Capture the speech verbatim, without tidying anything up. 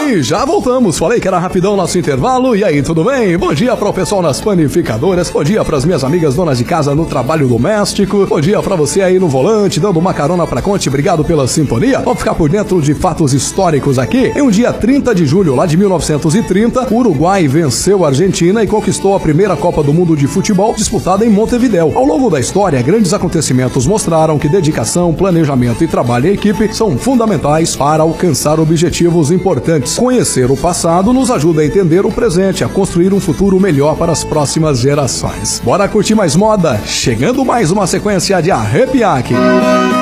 E já voltamos, falei que era rapidão nosso intervalo. E aí, tudo bem? Bom dia para o pessoal nas panificadoras, bom dia para as minhas amigas donas de casa no trabalho doméstico, bom dia para você aí no volante, dando uma carona pra Conte, obrigado pela sintonia. Vamos ficar por dentro de fatos históricos aqui. Em um dia trinta de julho, lá de mil novecentos e trinta, o Uruguai venceu a Argentina e conquistou a primeira Copa do Mundo de futebol disputada em Montevidéu. Ao longo da história, grandes acontecimentos mostraram que dedicação, planejamento e trabalho em equipe são fundamentais para alcançar objetivos importantes. Conhecer o passado nos ajuda a entender o presente, a construir um futuro melhor para as próximas gerações. Bora curtir mais moda? Chegando mais uma sequência de arrepiar aqui.